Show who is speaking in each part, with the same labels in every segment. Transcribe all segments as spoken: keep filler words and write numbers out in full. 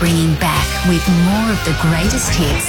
Speaker 1: bringing back with more of the greatest hits.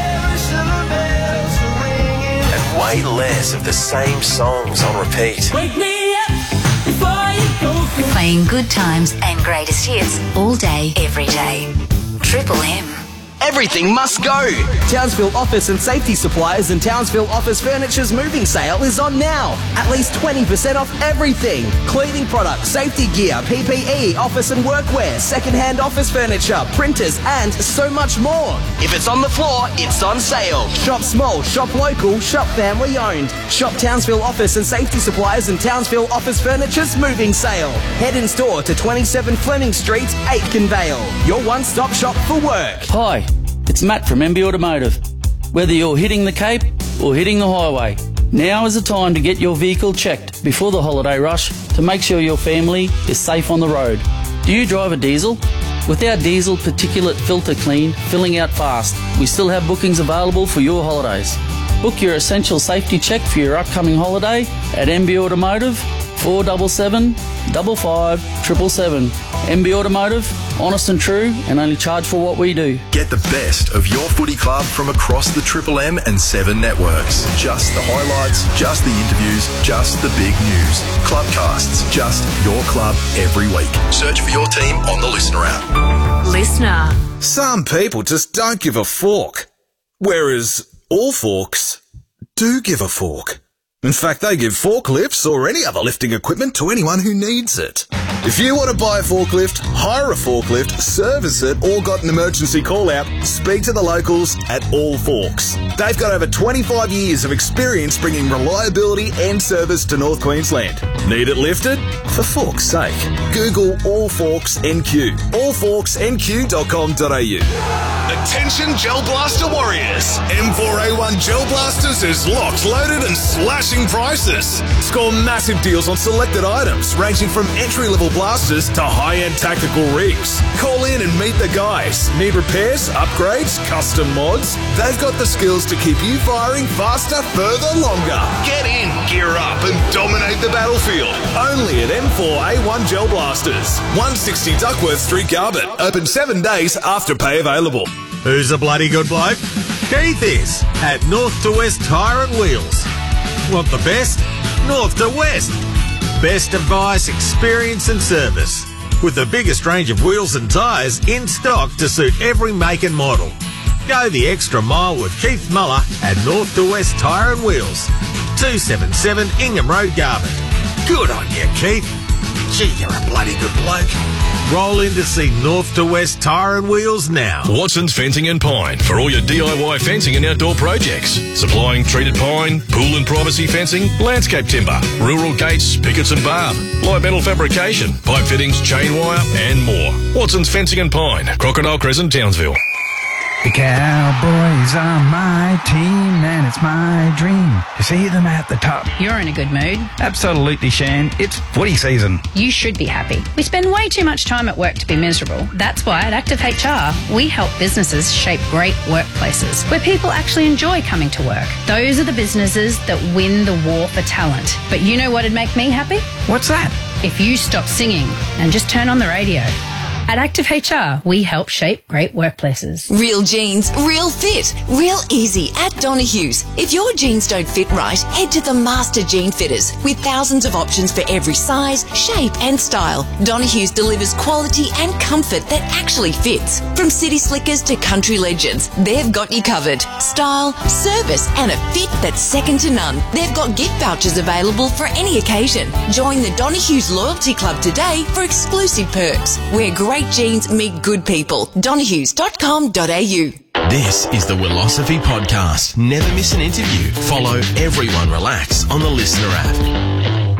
Speaker 2: And way less of the same songs on repeat.
Speaker 3: Wake me up before you go.
Speaker 1: Playing good times and greatest hits all day, every day. Triple M.
Speaker 4: Everything must go. Townsville Office and Safety Suppliers and Townsville Office Furniture's moving sale is on now. At least twenty percent off everything. Cleaning products, safety gear, P P E, office and workwear, second-hand office furniture, printers, and so much more. If it's on the floor, it's on sale. Shop small, shop local, shop family owned. Shop Townsville Office and Safety Suppliers and Townsville Office Furniture's moving sale. Head in store to twenty-seven Fleming Street, Aitken Vale. Your one-stop shop for work.
Speaker 5: Hi. It's Matt from M B Automotive. Whether you're hitting the Cape or hitting the highway, now is the time to get your vehicle checked before the holiday rush to make sure your family is safe on the road. Do you drive a diesel? With our diesel particulate filter clean, filling out fast, we still have bookings available for your holidays. Book your essential safety check for your upcoming holiday at M B Automotive, four seven seven, five five, seven seven seven. M B Automotive, honest and true, and only charge for what we do.
Speaker 2: Get the best of your footy club from across the Triple M and Seven networks. Just the highlights, just the interviews, just the big news. Clubcasts, just your club every week. Search for your team on the Listener app.
Speaker 1: Listener.
Speaker 6: Some people just don't give a fork, whereas all forks do give a fork. In fact, they give forklifts or any other lifting equipment to anyone who needs it. If you want to buy a forklift, hire a forklift, service it, or got an emergency call-out, speak to the locals at All Forks. They've got over twenty-five years of experience bringing reliability and service to North Queensland. Need it lifted? For fork's sake, Google All Forks N Q. all forks n q dot com dot a u.
Speaker 7: Attention Gel Blaster warriors. M four A one Gel Blasters is locked, loaded and slashing prices.
Speaker 6: Score massive deals on selected items ranging from entry-level blasters to high-end tactical rigs. Call in and meet the guys. Need repairs, upgrades, custom mods? They've got the skills to keep you firing faster, further, longer.
Speaker 7: Get in, gear up and dominate the battlefield.
Speaker 6: Only at M four A one Gel Blasters. one sixty Duckworth Street, Garbutt. Open seven days after pay available.
Speaker 8: Who's a bloody good bloke? Keith is at North to West Tyre and Wheels. Want the best? North to West. Best advice, experience and service. With the biggest range of wheels and tyres in stock to suit every make and model. Go the extra mile with Keith Muller at North to West Tyre and Wheels. two seventy-seven Ingham Road, Garbutt. Good on you, Keith. Gee, you're a bloody good bloke. Roll in to see North to West Tyre and Wheels now.
Speaker 9: Watson's Fencing and Pine for all your D I Y fencing and outdoor projects. Supplying treated pine, pool and privacy fencing, landscape timber, rural gates, pickets and barb, light metal fabrication, pipe fittings, chain wire and more. Watson's Fencing and Pine, Crocodile Crescent, Townsville.
Speaker 10: The Cowboys are my team and it's my dream to see them at the top.
Speaker 11: You're in a good mood.
Speaker 10: Absolutely, Shan. It's footy season.
Speaker 11: You should be happy. We spend way too much time at work to be miserable. That's why at Active H R, we help businesses shape great workplaces where people actually enjoy coming to work. Those are the businesses that win the war for talent. But you know what'd make me happy?
Speaker 10: What's that?
Speaker 11: If you stop singing and just turn on the radio. At Active H R, we help shape great workplaces.
Speaker 12: Real jeans, real fit, real easy at Donahue's. If your jeans don't fit right, head to the Master Jean Fitters with thousands of options for every size, shape and style. Donahue's delivers quality and comfort that actually fits. From city slickers to country legends, they've got you covered. Style, service and a fit that's second to none. They've got gift vouchers available for any occasion. Join the Donahue's Loyalty Club today for exclusive perks. Wear great Great jeans meet good people. donahues dot com dot a u.
Speaker 2: This is the Willosophy Podcast. Never miss an interview. Follow Everyone Relax on the Listener app.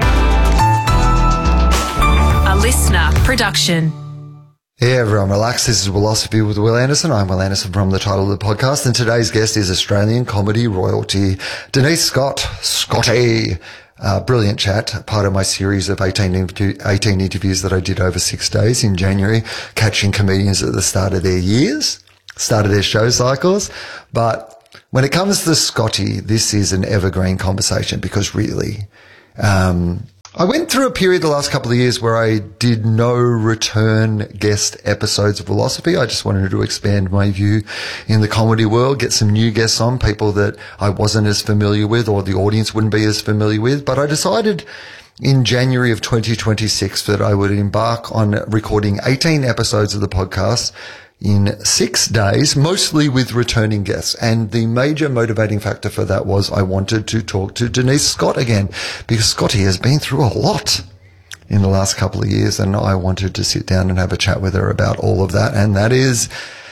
Speaker 1: A Listener production.
Speaker 13: Hey everyone, relax. This is Willosophy with Will Anderson. I'm Will Anderson from the title of the podcast, and today's guest is Australian comedy royalty Denise Scott. Scotty. Uh, brilliant chat, part of my series of eighteen, interview, eighteen interviews that I did over six days in January, catching comedians at the start of their years, start of their show cycles. But when it comes to Scotty, this is an evergreen conversation because really, um, I went through a period the last couple of years where I did no return guest episodes of Philosophy. I just wanted to expand my view in the comedy world, get some new guests on, people that I wasn't as familiar with or the audience wouldn't be as familiar with. But I decided in January of twenty twenty-six that I would embark on recording eighteen episodes of the podcast in six days, mostly with returning guests. And the major motivating factor for that was I wanted to talk to Denise Scott again, because Scotty has been through a lot in the last couple of years, and I wanted to sit down and have a chat with her about all of that. And that is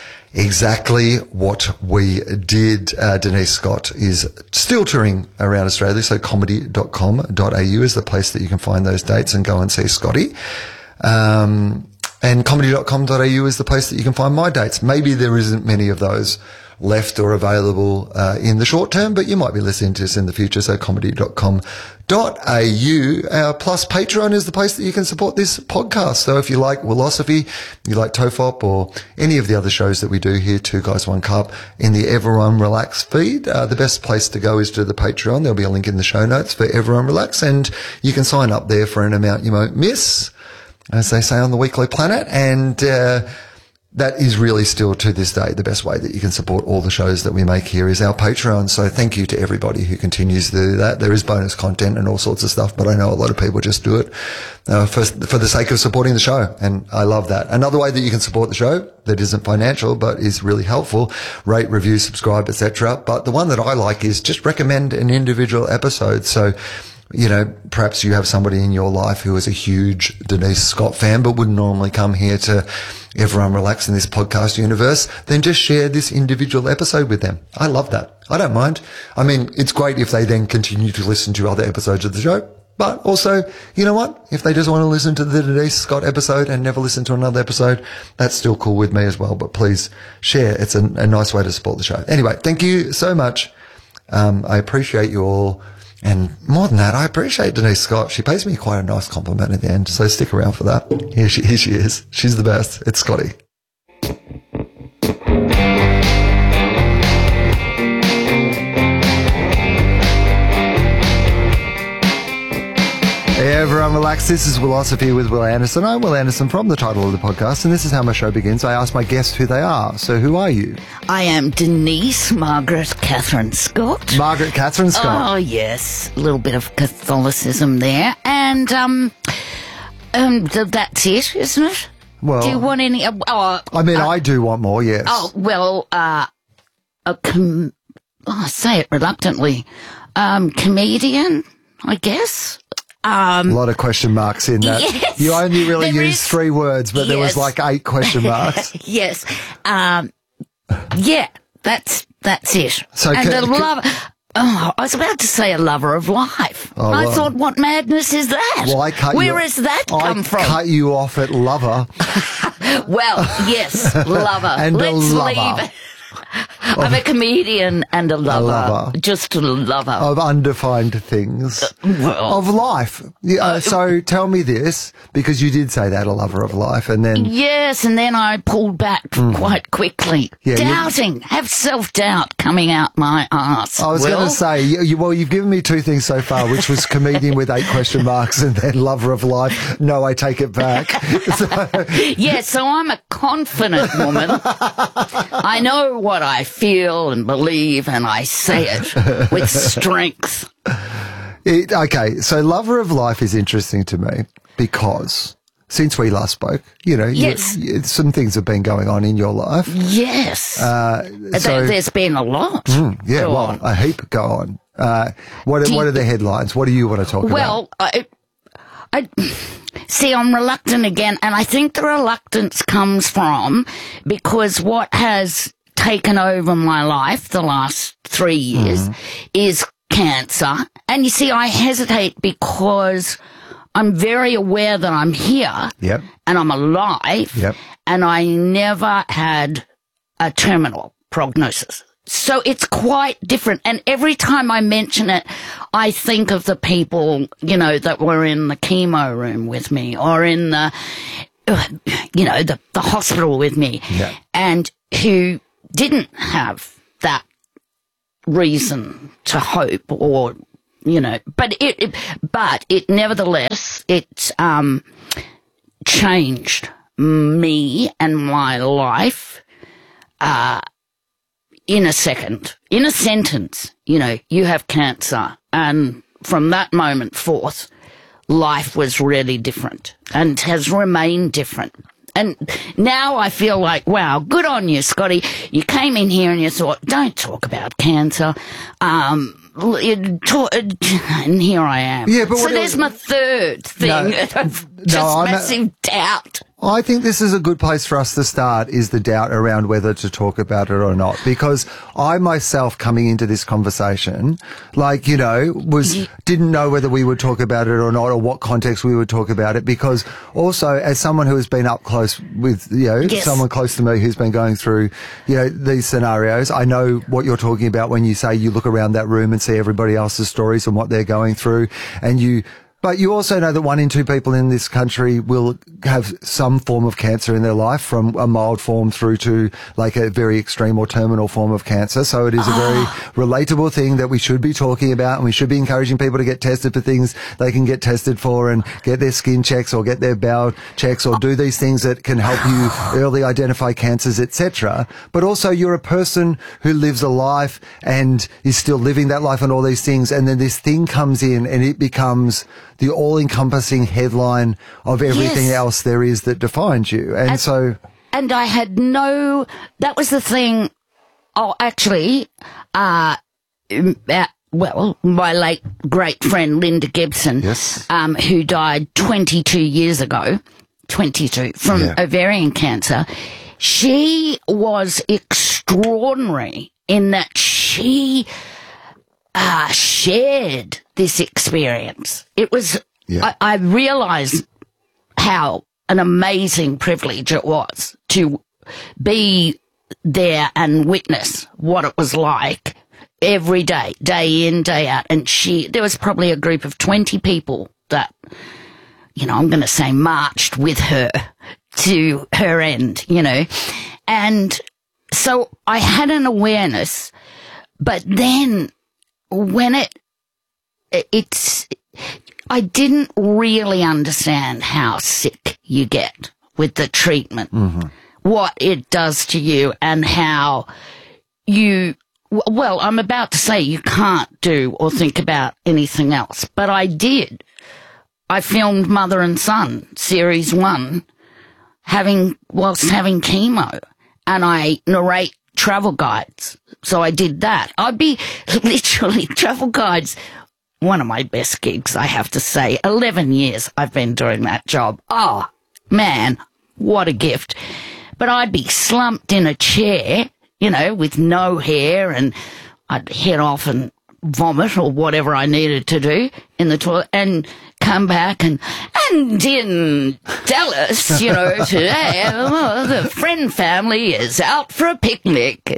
Speaker 13: exactly what we did. Uh, Denise Scott is still touring around Australia, so comedy dot com dot a u is the place that you can find those dates and go and see Scotty. Um, And comedy dot com dot a u is the place that you can find my dates. Maybe there isn't many of those left or available uh, in the short term, but you might be listening to this in the future, so comedy dot com dot a u. Uh, plus, Patreon is the place that you can support this podcast. So if you like Philosophy, you like Tofop, or any of the other shows that we do here, Two Guys, One Cup, in the Everyone Relax feed, uh, the best place to go is to the Patreon. There'll be a link in the show notes for Everyone Relax, and you can sign up there for an amount you won't miss, as they say on the Weekly Planet. And uh, that is really still to this day the best way that you can support all the shows that we make here is our Patreon. So thank you to everybody who continues to do that. There is bonus content and all sorts of stuff, but I know a lot of people just do it uh, for, for the sake of supporting the show, and I love that. Another way that you can support the show that isn't financial but is really helpful: rate, review, subscribe, et cetera. But the one that I like is just recommend an individual episode. So, you know, perhaps you have somebody in your life who is a huge Denise Scott fan but wouldn't normally come here to Everyone Relax in this podcast universe, then just share this individual episode with them. I love that. I don't mind. I mean, it's great if they then continue to listen to other episodes of the show, but also, you know what? If they just want to listen to the Denise Scott episode and never listen to another episode, that's still cool with me as well. But please share. It's a, a nice way to support the show. Anyway, thank you so much. Um, I appreciate you all. And more than that, I appreciate Denise Scott. She pays me quite a nice compliment at the end, so stick around for that. Here she, here she is. She's the best. It's Scotty. Hey everyone, relax. This is Philosophy with Will Anderson. I'm Will Anderson from the title of the podcast, and this is how my show begins. I ask my guests who they are. So who are you?
Speaker 14: I am Denise Margaret Catherine Scott.
Speaker 13: Margaret Catherine Scott.
Speaker 14: Oh, yes. A little bit of Catholicism there. And um, um, th- that's it, isn't it?
Speaker 13: Well,
Speaker 14: do you want any... Uh, oh,
Speaker 13: I mean,
Speaker 14: uh,
Speaker 13: I do want more, yes.
Speaker 14: Oh, well, uh, a com- oh, I say it reluctantly. Um, comedian, I guess. Um,
Speaker 13: a lot of question marks in that.
Speaker 14: Yes,
Speaker 13: you only really used
Speaker 14: is,
Speaker 13: three words, but yes. There was like eight question marks.
Speaker 14: Yes. Um, yeah, that's that's it.
Speaker 13: So
Speaker 14: and
Speaker 13: can,
Speaker 14: a
Speaker 13: can,
Speaker 14: lover. Oh, I was about to say a lover of life.
Speaker 13: Oh,
Speaker 14: I
Speaker 13: well,
Speaker 14: thought, what madness is that?
Speaker 13: Well, I cut
Speaker 14: Where
Speaker 13: you,
Speaker 14: has that come
Speaker 13: I
Speaker 14: from?
Speaker 13: I cut you off at lover.
Speaker 14: Well, yes, lover.
Speaker 13: and
Speaker 14: Let's
Speaker 13: a lover.
Speaker 14: leave it. I'm a comedian and a lover.
Speaker 13: A lover.
Speaker 14: Just a lover.
Speaker 13: Of undefined things.
Speaker 14: Uh, well,
Speaker 13: of life. Yeah, uh, so tell me this, because you did say that, a lover of life, and then...
Speaker 14: Yes, and then I pulled back mm. quite quickly. Yeah, Doubting. Have self-doubt coming out my arse.
Speaker 13: I was
Speaker 14: well,
Speaker 13: going to say, you, you, well, you've given me two things so far, which was comedian with eight question marks and then lover of life. No, I take it back.
Speaker 14: so. Yeah, so I'm a confident woman. I know what I feel and believe, and I say it with strength.
Speaker 13: It, okay, so lover of life is interesting to me because since we last spoke, you know,
Speaker 14: yes.
Speaker 13: you, you, some things have been going on in your life.
Speaker 14: Yes.
Speaker 13: Uh, so,
Speaker 14: There's been a lot.
Speaker 13: Mm, yeah,
Speaker 14: go
Speaker 13: well,
Speaker 14: on.
Speaker 13: a heap go on. Uh, what, what are the headlines? What do you want to talk
Speaker 14: well,
Speaker 13: about?
Speaker 14: Well, I, I, see, I'm reluctant again, and I think the reluctance comes from because what has taken over my life the last three years mm. is cancer. And you see, I hesitate because I'm very aware that I'm here
Speaker 13: yep.
Speaker 14: and I'm alive
Speaker 13: yep.
Speaker 14: and I never had a terminal prognosis. So it's quite different. And every time I mention it, I think of the people, you know, that were in the chemo room with me or in the, you know, the, the hospital with me
Speaker 13: yep.
Speaker 14: and who didn't have that reason to hope or you know, but it, it but it nevertheless, it, um, changed me and my life, uh, in a second, in a sentence. You know, you have cancer, and from that moment forth, life was really different and has remained different. And now I feel like, wow, good on you, Scotty. You came in here and you thought, don't talk about cancer. Um, it talk, and here I am.
Speaker 13: Yeah, but
Speaker 14: so
Speaker 13: what
Speaker 14: there's
Speaker 13: else?
Speaker 14: my third thing
Speaker 13: No,
Speaker 14: of
Speaker 13: no,
Speaker 14: just
Speaker 13: I'm a-
Speaker 14: massive doubt.
Speaker 13: I think this is a good place for us to start, is the doubt around whether to talk about it or not. Because I myself, coming into this conversation, like, you know, was, didn't know whether we would talk about it or not, or what context we would talk about it. Because also, as someone who has been up close with, you know,
Speaker 14: Yes.
Speaker 13: someone close to me who's been going through, you know, these scenarios, I know what you're talking about when you say you look around that room and see everybody else's stories and what they're going through, and you, but you also know that one in two people in this country will have some form of cancer in their life, from a mild form through to like a very extreme or terminal form of cancer. So it is a very relatable thing that we should be talking about, and we should be encouraging people to get tested for things they can get tested for, and get their skin checks or get their bowel checks, or do these things that can help you early identify cancers, et cetera. But also, you're a person who lives a life and is still living that life and all these things, and then this thing comes in and it becomes the all-encompassing headline of everything
Speaker 14: Yes.
Speaker 13: else there is that defines you. And,
Speaker 14: And-
Speaker 13: so,
Speaker 14: And I had no, that was the thing. Oh, actually, uh, um, uh, well, my late great friend Linda Gibson,
Speaker 13: yes.
Speaker 14: um, who died twenty-two years ago, twenty-two, from
Speaker 13: Yeah.
Speaker 14: ovarian cancer, she was extraordinary in that she uh, shared this experience. It was,
Speaker 13: Yeah.
Speaker 14: I, I realized how an amazing privilege it was to be there and witness what it was like every day, day in, day out. And she, there was probably a group of twenty people that, you know, I'm going to say marched with her to her end, you know. And so I had an awareness, but then when it, it's, I didn't really understand how sick you get with the treatment,
Speaker 13: Mm-hmm.
Speaker 14: what it does to you, and how you, w- well, I'm about to say you can't do or think about anything else, but I did. I filmed Mother and Son, series one, having, whilst having chemo, and I narrate travel guides. So I did that. I'd be literally travel guides. One of my best gigs, I have to say. eleven years I've been doing that job. Oh, man, what a gift. But I'd be slumped in a chair, you know, with no hair, and I'd head off and vomit or whatever I needed to do in the toilet, and come back and, and in Dallas, you know, today, oh, the friend family is out for a picnic.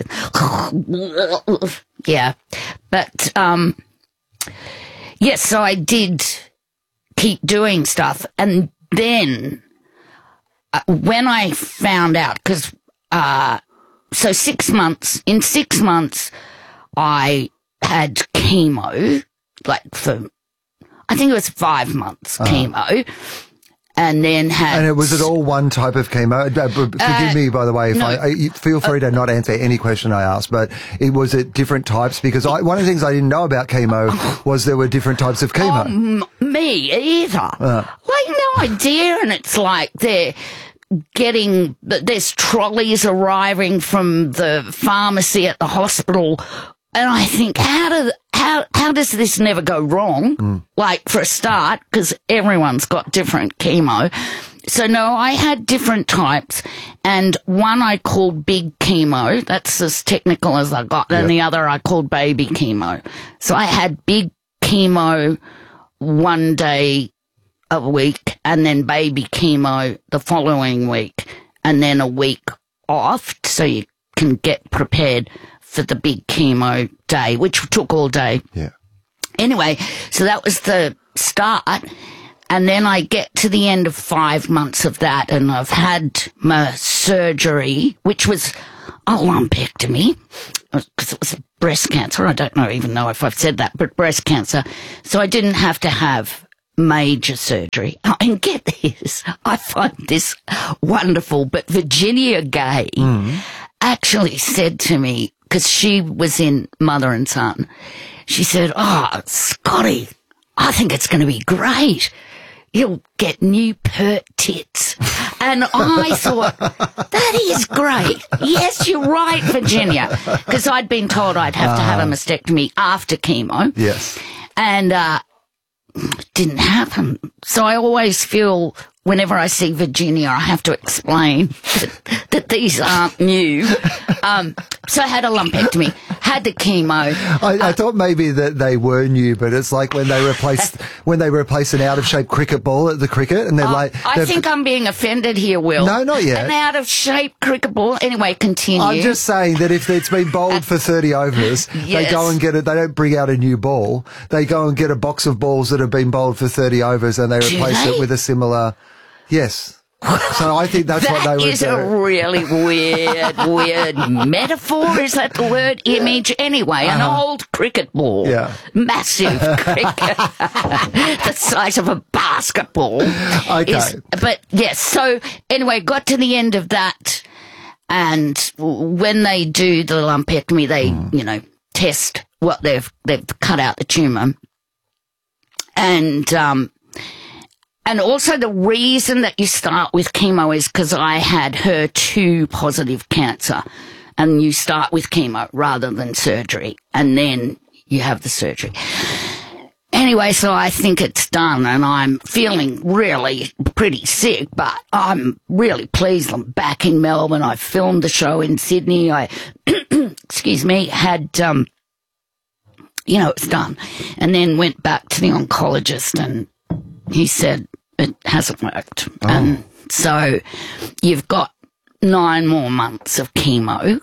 Speaker 14: Yeah. But, um, yes, so I did keep doing stuff. And then uh, when I found out, because, uh, so six months, in six months, I had chemo, like for, I think it was five months
Speaker 13: Uh-huh.
Speaker 14: chemo, and then had...
Speaker 13: and it was it all one type of chemo? Uh, b- Forgive
Speaker 14: Uh,
Speaker 13: me, by the way, if
Speaker 14: no.
Speaker 13: I, I you feel free to not answer any question I ask, but it was it different types? Because I, one of the things I didn't know about chemo was there were different types of chemo.
Speaker 14: M- me either.
Speaker 13: Uh.
Speaker 14: Like, no idea. And it's like they're getting, there's trolleys arriving from the pharmacy at the hospital. And I think, how do, how, how does this never go wrong?
Speaker 13: Mm.
Speaker 14: Like, for a start, because everyone's got different chemo. So no, I had different types, and one I called big chemo. That's as technical as I got. And
Speaker 13: Yep.
Speaker 14: the other I called baby chemo. So I had big chemo one day a week, and then baby chemo the following week, and then a week off so you can get prepared for the big chemo day, which took all day.
Speaker 13: Yeah.
Speaker 14: Anyway, so that was the start. And then I get to the end of five months of that, and I've had my surgery, which was a lumpectomy, because it was breast cancer. I don't know even know if I've said that, but breast cancer. So I didn't have to have major surgery. And get this, I find this wonderful, but Virginia Gay mm. actually said to me, because she was in Mother and Son, she said, oh, Scotty, I think it's going to be great. You'll get new pert tits. And I thought, that is great. Yes, you're right, Virginia. Because I'd been told I'd have uh, to have a mastectomy after chemo.
Speaker 13: Yes.
Speaker 14: And uh it didn't happen. So I always feel whenever I see Virginia, I have to explain that, that these aren't new. Um, so I had a lumpectomy, had the chemo.
Speaker 13: I, I uh, thought maybe that they were new, but it's like when they replaced when they replace an out of shape cricket ball at the cricket, and they're uh, like,
Speaker 14: I think I'm being offended here, Will.
Speaker 13: No, not yet.
Speaker 14: An out of shape cricket ball. Anyway, continue.
Speaker 13: I'm just saying that if it's been bowled for thirty overs, yes. they go and get it. They don't bring out a new ball. They go and get a box of balls that have been bowled for thirty overs, and they
Speaker 14: Do
Speaker 13: replace
Speaker 14: they?
Speaker 13: it with a similar. Yes. So I think that's
Speaker 14: that
Speaker 13: what they would
Speaker 14: is
Speaker 13: do.
Speaker 14: a really weird, weird metaphor. Is that the word? Image? Anyway, an uh-huh. old cricket ball.
Speaker 13: Yeah.
Speaker 14: Massive cricket. The size of a basketball.
Speaker 13: Okay.
Speaker 14: Is, but yes, so anyway, got to the end of that. And when they do the lumpectomy, they, mm. you know, test what they've, they've cut out the tumour. And, um, And also the reason that you start with chemo is because I had H E R two positive cancer, and you start with chemo rather than surgery, and then you have the surgery. Anyway, so I think it's done, and I'm feeling really pretty sick, but I'm really pleased I'm back in Melbourne. I filmed the show in Sydney. I, excuse me, had, um, you know, it's done. And then went back to the oncologist, and he said, it hasn't worked. Oh. And so you've got nine more months of chemo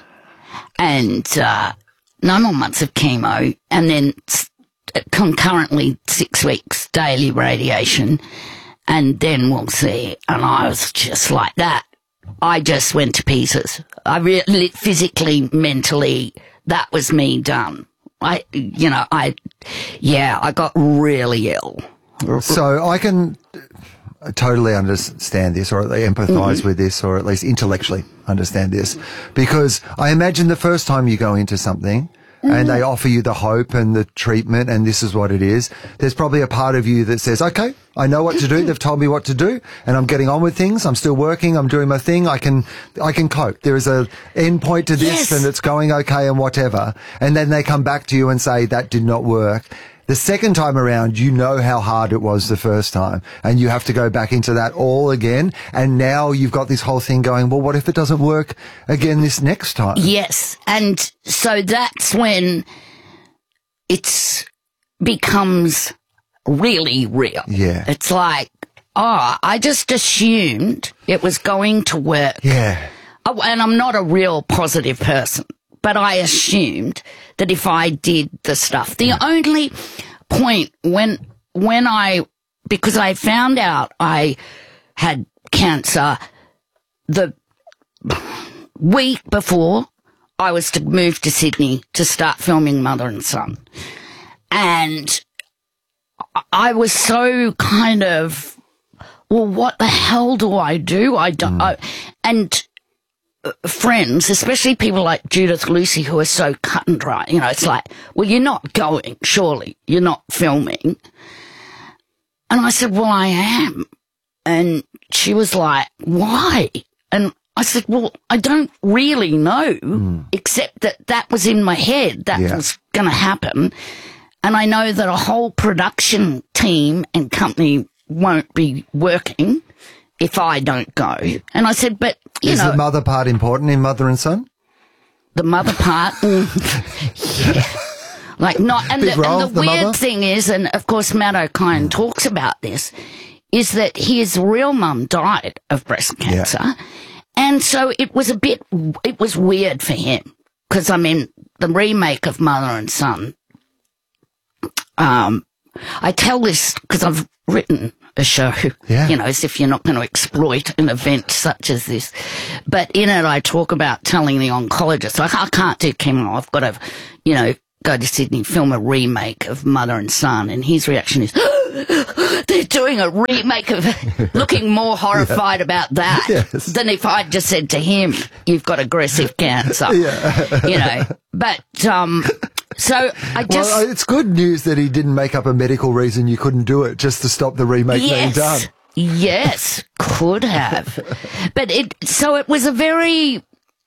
Speaker 14: and uh, nine more months of chemo and then concurrently six weeks daily radiation, and then we'll see. And I was just like that. I just went to pieces. I really, physically, mentally, that was me done. I, you know, I, yeah, I got really ill.
Speaker 13: So I can totally understand this, or at least empathise mm-hmm. with this, or at least intellectually understand this, because I imagine the first time you go into something mm-hmm. and they offer you the hope and the treatment and this is what it is, there's probably a part of you that says, okay, I know what to do. They've told me what to do and I'm getting on with things. I'm still working. I'm doing my thing. I can, I can cope. There is a end point to this yes. and it's going okay and whatever. And then they come back to you and say that did not work. The second time around, you know how hard it was the first time, and you have to go back into that all again. And now you've got this whole thing going, well, what if it doesn't work again this next time?
Speaker 14: Yes. And so that's when it's becomes really real.
Speaker 13: Yeah.
Speaker 14: It's like, oh, I just assumed it was going to work.
Speaker 13: Yeah.
Speaker 14: Oh, and I'm not a real positive person. But I assumed that if I did the stuff, the only point when, when I, because I found out I had cancer the week before I was to move to Sydney to start filming Mother and Son. And I was so kind of, well, what the hell do I do? I don't, mm. I, and, friends, especially people like Judith Lucy, who are so cut and dry, you know, it's like, well, you're not going, surely. You're not filming. And I said, well, I am. And she was like, why? And I said, well, I don't really know, mm. except that that was in my head. That yeah. was going to happen. And I know that a whole production team and company won't be working if I don't go. And I said, but, you
Speaker 13: Is
Speaker 14: know.
Speaker 13: Is the mother part important in Mother and Son?
Speaker 14: The mother part, mm, yeah. Like not, and
Speaker 13: Big
Speaker 14: the,
Speaker 13: role,
Speaker 14: and the,
Speaker 13: the
Speaker 14: weird
Speaker 13: mother?
Speaker 14: thing is, and of course Matt O'Kine mm. talks about this, is that his real mum died of breast cancer. Yeah. And so it was a bit, it was weird for him. Because, I mean, the remake of Mother and Son, um, I tell this because I've written a show,
Speaker 13: Yeah.
Speaker 14: you know, as if you're not going to exploit an event such as this. But in it, I talk about telling the oncologist, like, I can't do chemo. I've got to, you know, go to Sydney, film a remake of Mother and Son. And his reaction is, they're doing a remake of it, looking more horrified yeah. about that yes. than if I'd just said to him, you've got aggressive cancer. Yeah. You know, but, um, so I just.
Speaker 13: Well, it's good news that he didn't make up a medical reason you couldn't do it just to stop the remake
Speaker 14: yes,
Speaker 13: being done.
Speaker 14: Yes, could have. But it, so it was a very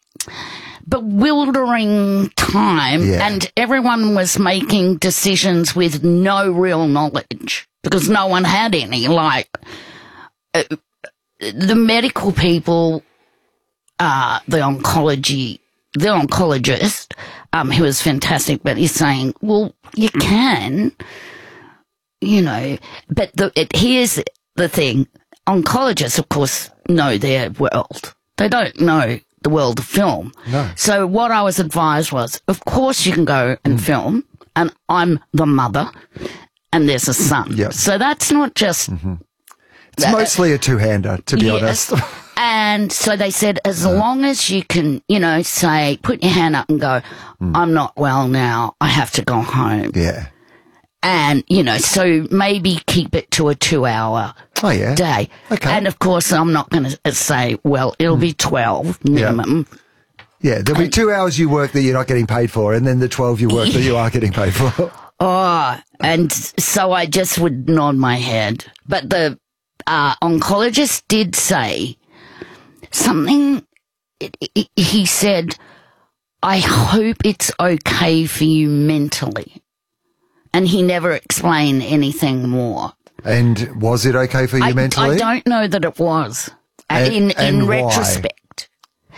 Speaker 14: bewildering time
Speaker 13: Yeah.
Speaker 14: and everyone was making decisions with no real knowledge because no one had any. Like, uh, the medical people, uh, the oncology, the oncologist, um, who was fantastic, but he's saying, well, you can, you know, but the, it, here's the thing. Oncologists, of course, know their world. They don't know the world of film.
Speaker 13: No.
Speaker 14: So what I was advised was, of course you can go and mm. film, and I'm the mother, and there's a son.
Speaker 13: Yep.
Speaker 14: So that's not just...
Speaker 13: Mm-hmm. It's uh, mostly a two-hander, to be
Speaker 14: yes.
Speaker 13: honest.
Speaker 14: And so they said, as long as you can, you know, say, put your hand up and go, mm. I'm not well now, I have to go home.
Speaker 13: Yeah.
Speaker 14: And, you know, so maybe keep it to a two-hour
Speaker 13: oh, yeah.
Speaker 14: day.
Speaker 13: Okay.
Speaker 14: And, of course, I'm not going to say, well, it'll be twelve minimum.
Speaker 13: Yeah, yeah there'll be two hours you work that you're not getting paid for, and then the twelve you work that you are getting paid for.
Speaker 14: Oh, and so I just would nod my head. But the uh, oncologist did say something. He said, I hope it's okay for you mentally. And he never explained anything more.
Speaker 13: And was it okay for you
Speaker 14: I,
Speaker 13: mentally?
Speaker 14: I don't know that it was.
Speaker 13: And,
Speaker 14: in
Speaker 13: and
Speaker 14: in
Speaker 13: why?
Speaker 14: retrospect.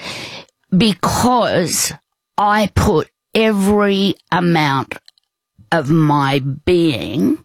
Speaker 14: Because I put every amount of my being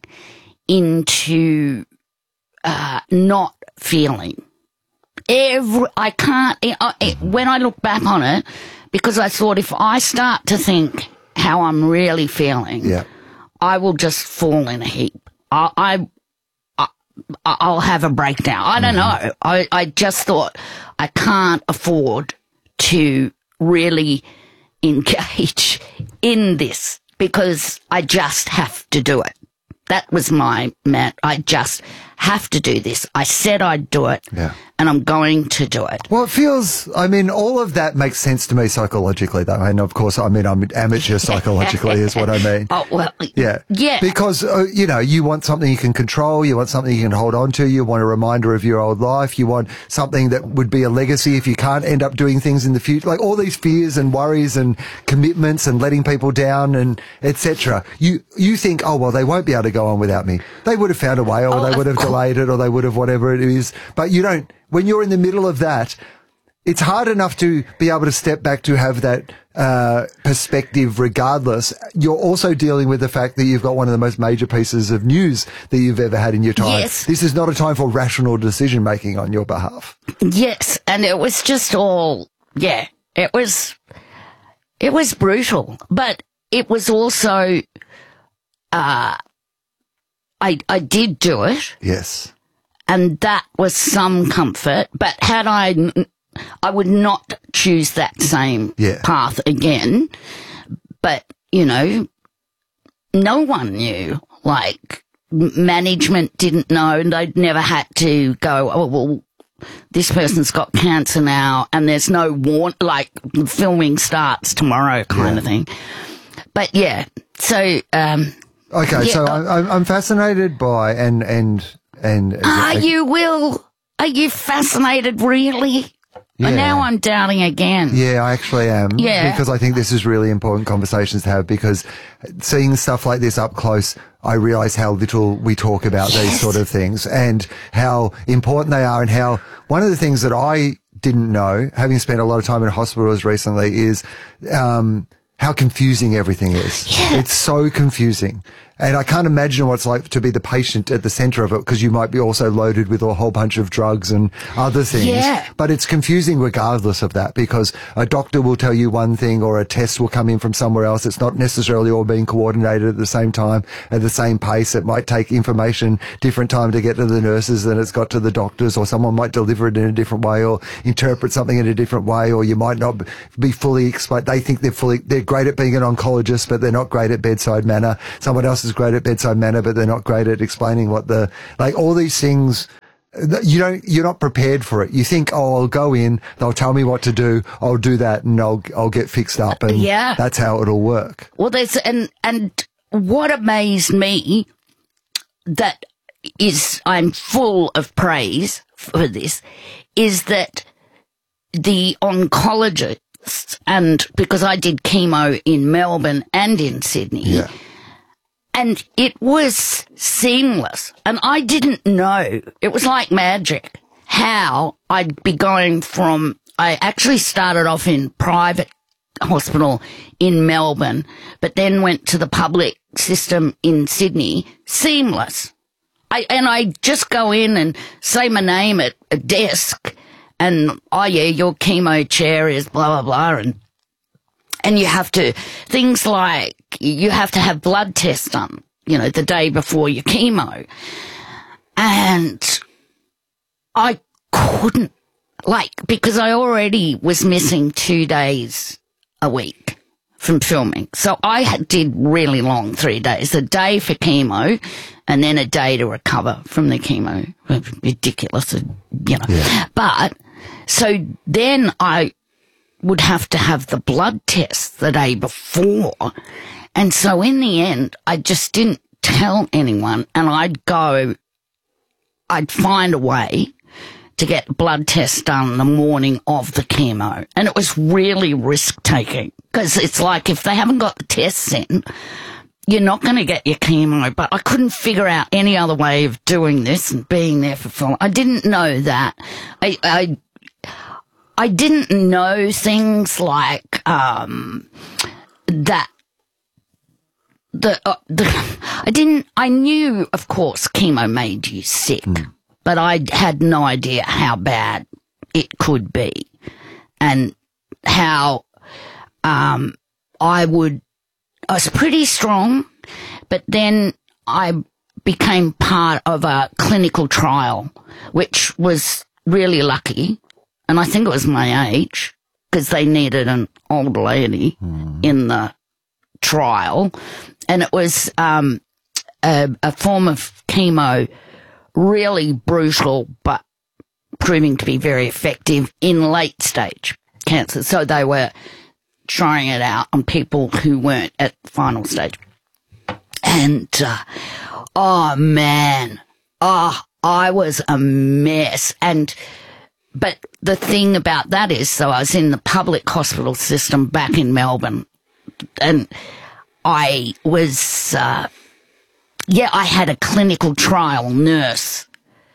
Speaker 14: into uh, not feeling. Every, I can't, I, I, when I look back on it, because I thought if I start to think how I'm really feeling,
Speaker 13: yeah.
Speaker 14: I will just fall in a heap. I, I, I I'll have a breakdown. I don't know. I, I just thought I can't afford to really engage in this because I just have to do it. That was my man. I just have to do this. I said I'd do it,
Speaker 13: yeah.
Speaker 14: and I'm going to do it.
Speaker 13: Well, it feels, I mean, all of that makes sense to me psychologically, though. And of course, I mean, I'm amateur psychologically is what I mean.
Speaker 14: Oh, well,
Speaker 13: yeah.
Speaker 14: Yeah.
Speaker 13: Because, uh, you know, you want something you can control. You want something you can hold on to. You want a reminder of your old life. You want something that would be a legacy if you can't end up doing things in the future. Like all these fears and worries and commitments and letting people down and et cetera. You, you think, oh, well, they won't be able to go on without me. They would have found a way, or
Speaker 14: oh,
Speaker 13: they would have delayed it, or they would have whatever it is. But you don't, when you're in the middle of that, it's hard enough to be able to step back to have that uh, perspective regardless. You're also dealing with the fact that you've got one of the most major pieces of news that you've ever had in your time.
Speaker 14: Yes.
Speaker 13: This is not a time for rational decision making on your behalf.
Speaker 14: Yes, and it was just all, yeah, it was, it was brutal, but it was also, uh, I, I did do it.
Speaker 13: Yes.
Speaker 14: And that was some comfort, but had I, I would not choose that same
Speaker 13: yeah.
Speaker 14: path again. But, you know, no one knew. Like, management didn't know, and they'd never had to go, oh, well, this person's got cancer now, and there's no warn, like, filming starts tomorrow kind
Speaker 13: yeah.
Speaker 14: of thing. But, yeah, so, um...
Speaker 13: Okay,
Speaker 14: yeah,
Speaker 13: so
Speaker 14: uh,
Speaker 13: I'm, I'm fascinated by, and, and, and...
Speaker 14: Are you, Will? Are you fascinated, really?
Speaker 13: Yeah.
Speaker 14: Now I'm doubting again.
Speaker 13: Yeah, I actually am.
Speaker 14: Yeah.
Speaker 13: Because I think this is really important conversations to have, because seeing stuff like this up close, I realise how little we talk about yes. these sort of things and how important they are, and how one of the things that I didn't know, having spent a lot of time in hospitals recently, is um how confusing everything is.
Speaker 14: Yeah.
Speaker 13: It's so confusing. And I can't imagine what it's like to be the patient at the centre of it, because you might be also loaded with a whole bunch of drugs and other things.
Speaker 14: Yeah.
Speaker 13: But it's confusing regardless of that, because a doctor will tell you one thing or a test will come in from somewhere else. It's not necessarily all being coordinated at the same time, at the same pace. It might take information different time to get to the nurses than it's got to the doctors, or someone might deliver it in a different way or interpret something in a different way, or you might not be fully explained. They think they're fully, they're great at being an oncologist, but they're not great at bedside manner. Someone else is great at bedside manner, but they're not great at explaining what the, like all these things, you don't, you're not prepared for it. You think, oh, I'll go in, they'll tell me what to do, I'll do that, and I'll, I'll get fixed up, and
Speaker 14: yeah.
Speaker 13: that's how it'll work.
Speaker 14: Well, there's, and, and what amazed me that is, I'm full of praise for this, is that the oncologists, and because I did chemo in Melbourne and in Sydney,
Speaker 13: yeah.
Speaker 14: and it was seamless. And I didn't know. It was like magic how I'd be going from, I actually started off in private hospital in Melbourne, but then went to the public system in Sydney. Seamless. I, and I just go in and say my name at a desk and, oh yeah, your chemo chair is blah, blah, blah. And, and you have to, things like, you have to have blood tests done, you know, the day before your chemo. And I couldn't, like, because I already was missing two days a week from filming. So I had, did really long three days, a day for chemo and then a day to recover from the chemo. Ridiculous, you know.
Speaker 13: Yeah.
Speaker 14: But, so then I would have to have the blood test the day before. And so in the end, I just didn't tell anyone, and I'd go, I'd find a way to get blood tests done the morning of the chemo. And it was really risk-taking, because it's like if they haven't got the tests in, you're not going to get your chemo. But I couldn't figure out any other way of doing this and being there for full. I didn't know that. I, I, I didn't know things like, um, that The, uh, the, I didn't, I knew, of course, chemo made you sick, mm. but I had no idea how bad it could be and how, um, I would, I was pretty strong, but then I became part of a clinical trial, which was really lucky. And I think it was my age, because they needed an old lady mm. in the trial. And it was um, a, a form of chemo, really brutal, but proving to be very effective in late stage cancer. So they were trying it out on people who weren't at final stage. And, uh, oh man, oh, I was a mess. And, but the thing about that is, so I was in the public hospital system back in Melbourne, and I was, uh, yeah, I had a clinical trial nurse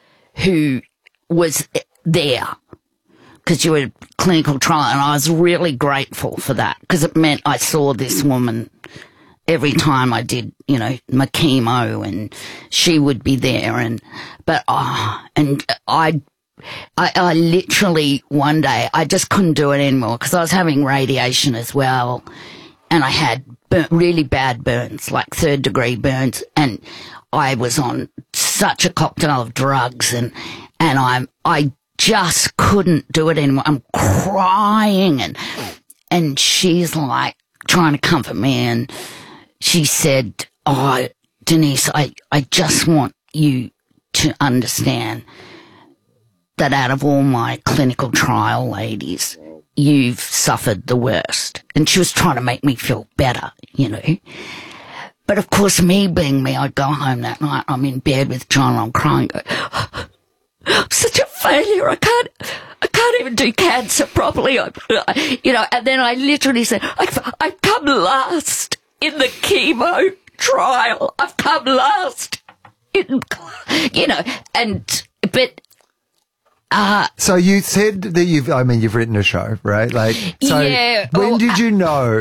Speaker 14: who was there, because you were a clinical trial, and I was really grateful for that, because it meant I saw this woman every time I did, you know, my chemo, and she would be there, and, but, oh, and I, I, I literally, one day, I just couldn't do it anymore, because I was having radiation as well, and I had burn, really bad burns, like third degree burns, and I was on such a cocktail of drugs, and, and I'm, I just couldn't do it anymore. I'm crying, and, and she's like trying to comfort me, and she said, oh, Denise, I, I just want you to understand that out of all my clinical trial ladies, you've suffered the worst. And she was trying to make me feel better, you know. But of course, me being me, I'd go home that night, I'm in bed with John, I'm crying, go, I'm such a failure, I can't, I can't even do cancer properly, I, you know, and then I literally said, I've, I've come last in the chemo trial, I've come last in, you know, and, but, Uh,
Speaker 13: so you said that you've, I mean, you've written a show, right? Like, so
Speaker 14: yeah,
Speaker 13: when
Speaker 14: well,
Speaker 13: did you know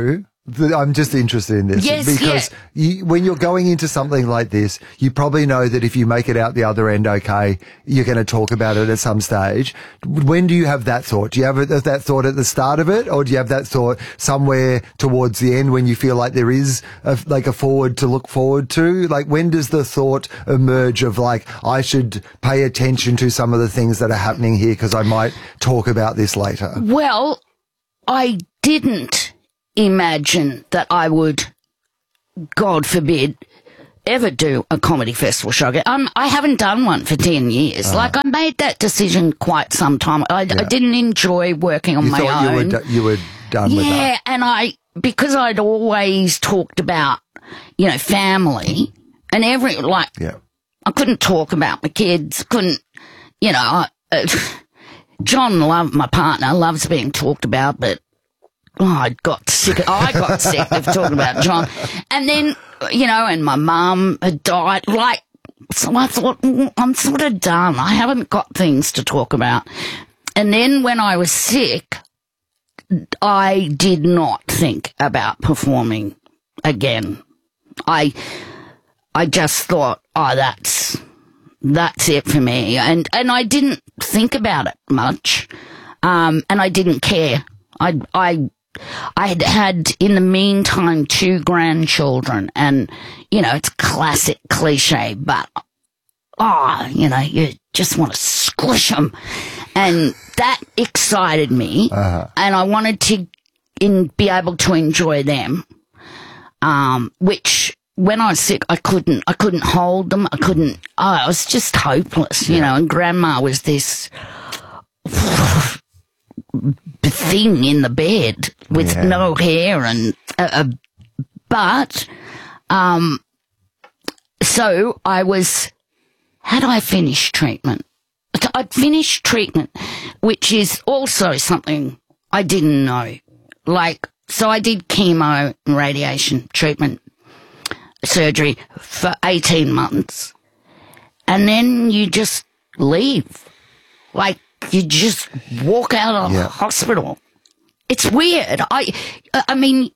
Speaker 13: th- I'm just interested in this
Speaker 14: Yes,
Speaker 13: because you, when you're going into something like this, you probably know that if you make it out the other end okay, you're going to talk about it at some stage. When do you have that thought? Do you have it- that thought at the start of it, or do you have that thought somewhere towards the end when you feel like there is a, like a forward to look forward to? Like, when does the thought emerge of like, I should pay attention to some of the things that are happening here because I might talk about this later?
Speaker 14: Well, I didn't imagine that I would, God forbid, ever do a comedy festival show again. Um, I haven't done one for ten years.
Speaker 13: Uh-huh.
Speaker 14: Like, I made that decision quite some time. I,
Speaker 13: Yeah.
Speaker 14: I didn't enjoy working on
Speaker 13: You
Speaker 14: my
Speaker 13: thought
Speaker 14: own.
Speaker 13: you were, do- you were done with
Speaker 14: Yeah,
Speaker 13: that.
Speaker 14: and I, because I'd always talked about, you know, family and every, like,
Speaker 13: Yeah.
Speaker 14: I couldn't talk about my kids, couldn't, you know, I, uh, John loved, my partner, loves being talked about, but oh, I got sick, I got sick of talking about John. And then, you know, and my mum had died, like, so I thought, mm, I'm sort of done. I haven't got things to talk about. And then when I was sick, I did not think about performing again. I, I just thought, oh, that's, that's it for me. And, and I didn't think about it much. Um, and I didn't care. I, I, I had had in the meantime two grandchildren, and, you know, it's classic cliche, but, oh, you know, you just want to squish them. And that excited me.
Speaker 13: Uh-huh.
Speaker 14: And I wanted to in, be able to enjoy them. Um, which when I was sick, I couldn't, I couldn't hold them. I couldn't, oh, I was just hopeless, you know, and grandma was this thing in the bed with
Speaker 13: Yeah.
Speaker 14: no hair and, uh, uh, but, um, so I was, had I finished treatment? I'd finished treatment, which is also something I didn't know. Like, so I did chemo and radiation treatment, surgery for eighteen months. And then you just leave. Like, you just walk out of
Speaker 13: Yeah.
Speaker 14: the hospital. It's weird. I, I mean,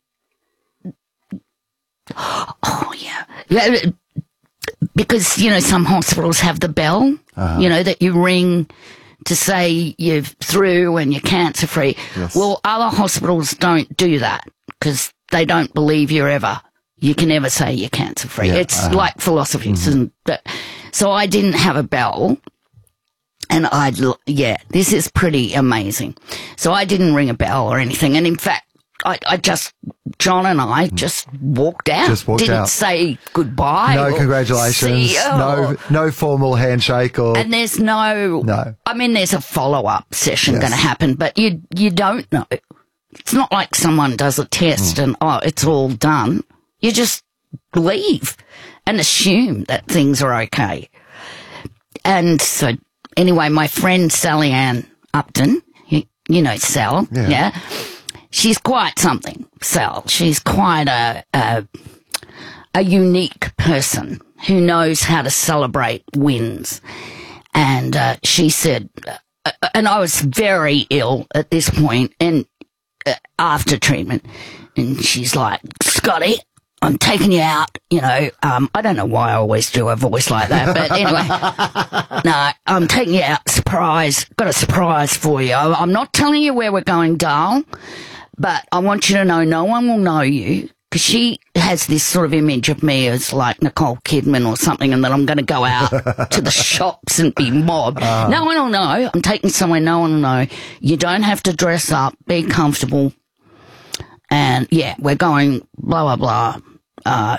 Speaker 14: oh yeah. Yeah, because, you know, some hospitals have the bell,
Speaker 13: Uh-huh.
Speaker 14: you know, that you ring to say you're through and you're cancer free.
Speaker 13: Yes.
Speaker 14: Well, other hospitals don't do that because they don't believe you're ever, you can ever say you're cancer free.
Speaker 13: Yeah,
Speaker 14: It's
Speaker 13: uh-huh.
Speaker 14: like philosophies. And that, so I didn't have a bell. And I'd, l- yeah, this is pretty amazing. So I didn't ring a bell or anything. And in fact, I, I just, John and I just walked out.
Speaker 13: Just walked
Speaker 14: Didn't
Speaker 13: out.
Speaker 14: say goodbye.
Speaker 13: No
Speaker 14: or
Speaker 13: congratulations.
Speaker 14: see you
Speaker 13: No,
Speaker 14: or-
Speaker 13: no formal handshake or.
Speaker 14: and there's no,
Speaker 13: No.
Speaker 14: I mean, there's a follow-up session
Speaker 13: Yes.
Speaker 14: going to happen, but you, you don't know. It's not like someone does a test
Speaker 13: Hmm.
Speaker 14: and, oh, it's all done. You just leave and assume that things are okay. And so, anyway, my friend Sally Ann Upton, you, you know Sal,
Speaker 13: Yeah.
Speaker 14: yeah? She's quite something, Sal. She's quite a, a, a unique person who knows how to celebrate wins. And uh, she said, uh, and I was very ill at this point and uh, after treatment. And she's like, Scotty, I'm taking you out, you know. Um, I don't know why I always do a voice like that, but anyway. No, I'm taking you out. Surprise. Got a surprise for you. I- I'm not telling you where we're going, darl, but I want you to know no one will know you. Because she has this sort of image of me as like Nicole Kidman or something, and that I'm going to go out to the shops and be mobbed.
Speaker 13: Uh.
Speaker 14: No one will know. I'm taking somewhere no one will know. You don't have to dress up. Be comfortable. And yeah, we're going blah, blah, blah. Uh,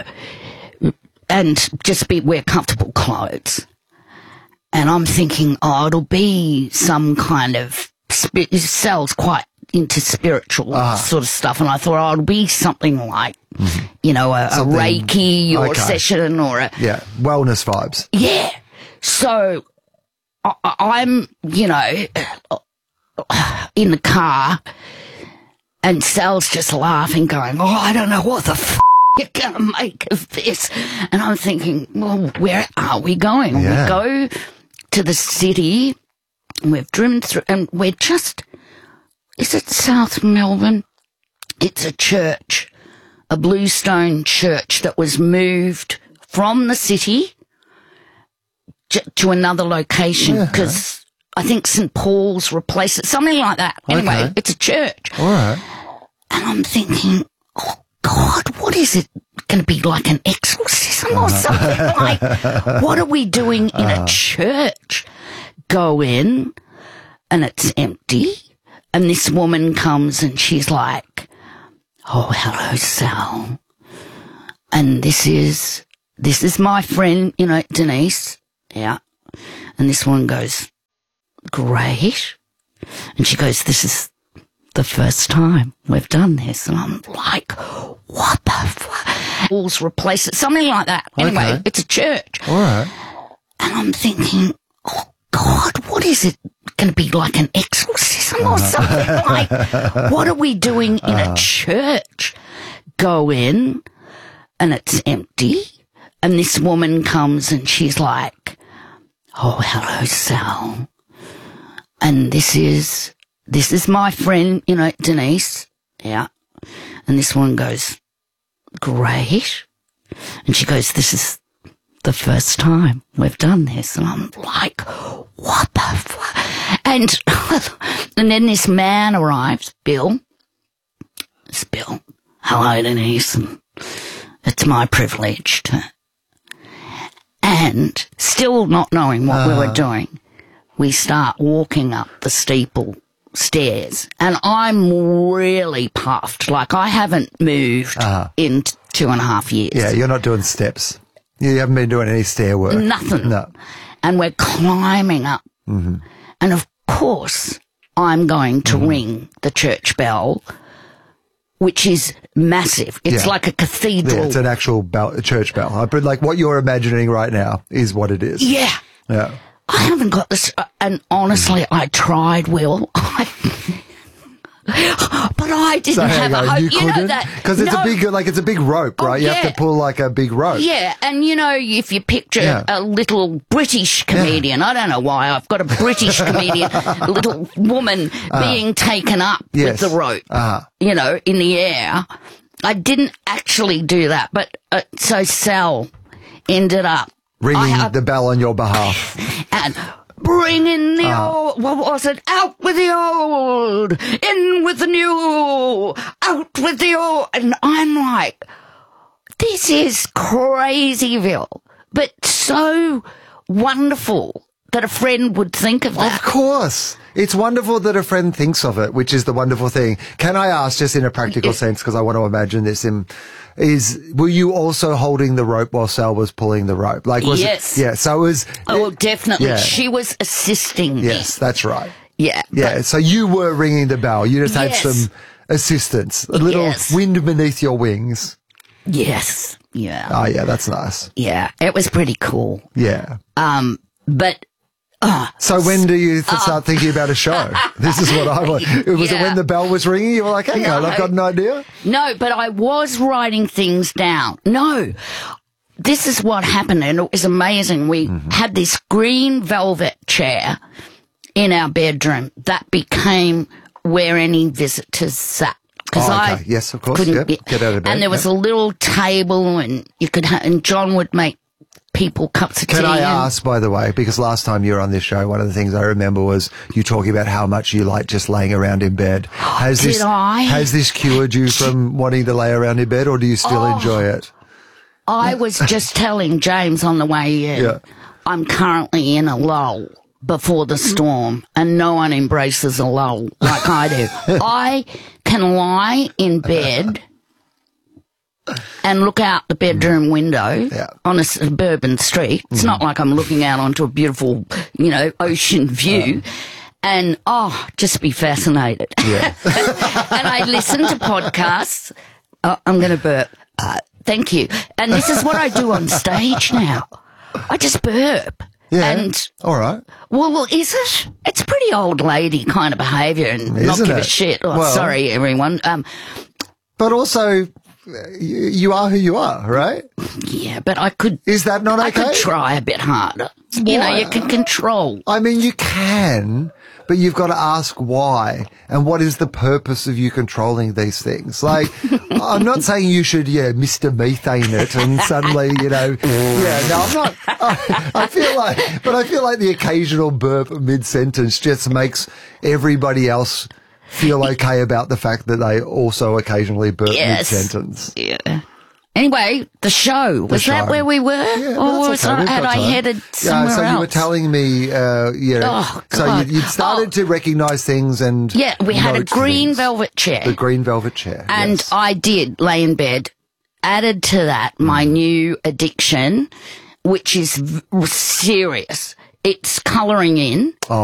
Speaker 14: and just be, wear comfortable clothes. And I'm thinking, oh, it'll be some kind of, spi- Sal's quite into spiritual
Speaker 13: Ah.
Speaker 14: sort of stuff. And I thought, oh, it'll be something like, you know, a, a
Speaker 13: Something-
Speaker 14: Reiki or
Speaker 13: okay.
Speaker 14: session or a,
Speaker 13: Yeah, wellness vibes.
Speaker 14: yeah. So I, I- I'm, you know, in the car and Sal's just laughing, going, oh, I don't know what the f- you're going to make of this. And I'm thinking, well, where are we going?
Speaker 13: Yeah.
Speaker 14: We go to the city and we've driven through and we're just, is it South Melbourne? It's a church a bluestone church that was moved from the city j- to another location because I think Saint Paul's replaced it, something like that. Anyway,
Speaker 13: Okay.
Speaker 14: it's a church.
Speaker 13: All right.
Speaker 14: And I'm thinking, oh, God, what is it going to be, like an exorcism or something? Like, what are we doing in a church? Go in, and it's empty, and this woman comes and she's like, oh, hello, Sal. And this is, this is my friend, you know, Denise. Yeah. And this one goes, great. And she goes, this is the first time we've done this. And I'm like, what the fuck? Walls replace it, something like that. Anyway,
Speaker 13: Okay.
Speaker 14: it's a church.
Speaker 13: All right.
Speaker 14: And I'm thinking, oh, God, what is it going to be, like an exorcism or something? Like, what are we doing in a church? Go in, and it's empty, and this woman comes and she's like, oh, hello, Sal. And this is, this is my friend, you know, Denise. Yeah. And this one goes, great. And she goes, this is the first time we've done this. And I'm like, what the fuck? And, and then this man arrives, Bill. It's Bill. Hello, Denise. And it's my privilege to. And still not knowing what we were doing, we start walking up the steeple stairs. And I'm really puffed. Like, I haven't moved
Speaker 13: Uh-huh.
Speaker 14: in t- two and a half years.
Speaker 13: Yeah, you're not doing steps. You haven't been doing any stair work.
Speaker 14: Nothing.
Speaker 13: No.
Speaker 14: And we're climbing up.
Speaker 13: Mm-hmm.
Speaker 14: And of course, I'm going to ring the church bell, which is massive. It's
Speaker 13: Yeah.
Speaker 14: like a cathedral.
Speaker 13: Yeah, it's an actual bell, church bell. I- But like what you're imagining right now is what it is.
Speaker 14: Yeah.
Speaker 13: Yeah.
Speaker 14: I haven't got this. Uh, and honestly, I tried, Will. I, but I didn't
Speaker 13: So
Speaker 14: have
Speaker 13: hang
Speaker 14: a
Speaker 13: on,
Speaker 14: hope.
Speaker 13: you
Speaker 14: You,
Speaker 13: couldn't?
Speaker 14: know that.
Speaker 13: Because it's
Speaker 14: no,
Speaker 13: a big, like it's a big rope,
Speaker 14: Oh,
Speaker 13: right? You have
Speaker 14: yeah.
Speaker 13: to pull like a big rope.
Speaker 14: Yeah, and you know, if you picture
Speaker 13: Yeah.
Speaker 14: a little British comedian, I don't know why I've got a British comedian, a little woman being taken up
Speaker 13: Yes.
Speaker 14: with the rope,
Speaker 13: Uh-huh.
Speaker 14: you know, in the air. I didn't actually do that, but uh, so Sal ended up
Speaker 13: Ringing
Speaker 14: I- I-
Speaker 13: the bell on your behalf.
Speaker 14: and bringing the
Speaker 13: Ah.
Speaker 14: old, what was it? Out with the old, in with the new, out with the old. And I'm like, this is crazyville, but so wonderful that a friend would think of that.
Speaker 13: Of course. It's wonderful that a friend thinks of it, which is the wonderful thing. Can I ask, just in a practical sense, because I want to imagine this, in, is, were you also holding the rope while Sal was pulling the rope? Like, was
Speaker 14: Yes.
Speaker 13: It, yeah, so it was.
Speaker 14: Oh, definitely.
Speaker 13: Yeah.
Speaker 14: She was assisting me.
Speaker 13: Yes, that's right.
Speaker 14: Yeah.
Speaker 13: Yeah, so you were ringing the bell. You just
Speaker 14: Yes.
Speaker 13: had some assistance, a little
Speaker 14: Yes.
Speaker 13: wind beneath your wings.
Speaker 14: Yes. Yeah.
Speaker 13: Oh, yeah, that's nice.
Speaker 14: Yeah. It was pretty cool.
Speaker 13: Yeah.
Speaker 14: Um, but, uh,
Speaker 13: So when do you th- start thinking about a show? This is what I want. Was it
Speaker 14: Yeah.
Speaker 13: when the bell was ringing? You were like, hang on,
Speaker 14: No.
Speaker 13: I've got an idea.
Speaker 14: No, but I was writing things down. No, this is what happened, and it was amazing. We
Speaker 13: Mm-hmm.
Speaker 14: had this green velvet chair in our bedroom that became where any visitors sat. Because
Speaker 13: Oh, okay.
Speaker 14: I
Speaker 13: Yes, of course.
Speaker 14: couldn't
Speaker 13: Yep.
Speaker 14: get,
Speaker 13: Get out of bed.
Speaker 14: and there was
Speaker 13: Yep.
Speaker 14: a little table, and you could, ha- and John would make people cups of
Speaker 13: Can
Speaker 14: tea.
Speaker 13: I
Speaker 14: and-
Speaker 13: ask, by the way, because last time you were on this show, one of the things I remember was you talking about how much you like just laying around in bed. Has
Speaker 14: Did
Speaker 13: this,
Speaker 14: I?
Speaker 13: Has this cured you from wanting to lay around in bed, or do you still
Speaker 14: Oh.
Speaker 13: enjoy it?
Speaker 14: I was just telling James on the way in,
Speaker 13: Yeah.
Speaker 14: I'm currently in a lull before the storm, and no one embraces a lull like I do. I can lie in bed and look out the bedroom window
Speaker 13: Yeah.
Speaker 14: on a suburban street. It's not like I'm looking out onto a beautiful, you know, ocean view. And, oh, just be fascinated.
Speaker 13: Yeah.
Speaker 14: And I listen to podcasts. Oh, I'm going to burp. Uh, thank you. And this is what I do on stage now. I just burp.
Speaker 13: Yeah.
Speaker 14: And,
Speaker 13: All right.
Speaker 14: well, well, is it? It's pretty old lady kind of behaviour and not
Speaker 13: Isn't
Speaker 14: give a
Speaker 13: it?
Speaker 14: shit. Oh,
Speaker 13: Well-
Speaker 14: sorry, everyone. Um,
Speaker 13: But also, you, you are who you are, right?
Speaker 14: yeah, but I could.
Speaker 13: Is that not
Speaker 14: I
Speaker 13: okay?
Speaker 14: could try a bit harder. You know,
Speaker 13: Why?
Speaker 14: you can control.
Speaker 13: I mean, you can, but you've got to ask why and what is the purpose of you controlling these things. Like, I'm not saying you should, yeah, Mister Methane it and suddenly, you know, yeah, no, I'm not, I, I feel like, but I feel like the occasional burp mid-sentence just makes everybody else feel okay about the fact that they also occasionally burp
Speaker 14: Yes.
Speaker 13: mid-sentence.
Speaker 14: Yeah. Anyway, the show. Was
Speaker 13: show.
Speaker 14: that where we were?
Speaker 13: Yeah,
Speaker 14: or
Speaker 13: that's
Speaker 14: was
Speaker 13: okay.
Speaker 14: I,
Speaker 13: We've
Speaker 14: had
Speaker 13: got
Speaker 14: I
Speaker 13: time.
Speaker 14: headed
Speaker 13: Yeah,
Speaker 14: somewhere
Speaker 13: so
Speaker 14: else?
Speaker 13: you were telling me, uh, you know,
Speaker 14: Oh,
Speaker 13: so
Speaker 14: God.
Speaker 13: you, you'd started
Speaker 14: Oh.
Speaker 13: to recognise things and
Speaker 14: Yeah, we had a
Speaker 13: note
Speaker 14: green
Speaker 13: things.
Speaker 14: velvet chair.
Speaker 13: The green velvet chair.
Speaker 14: And
Speaker 13: yes.
Speaker 14: I did lay in bed. Added to that, my new addiction, which is v- serious. It's colouring in.
Speaker 13: Oh,